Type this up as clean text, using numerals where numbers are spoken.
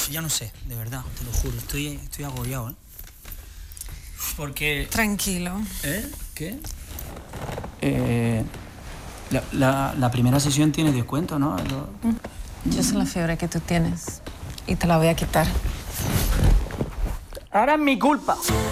Ya no sé, de verdad, te lo juro. Estoy agobiado, ¿eh? Porque... Tranquilo. ¿Eh? ¿Qué? La primera sesión tiene descuento, ¿no? Yo sé la fiebre que tú tienes y te la voy a quitar. Ahora es mi culpa.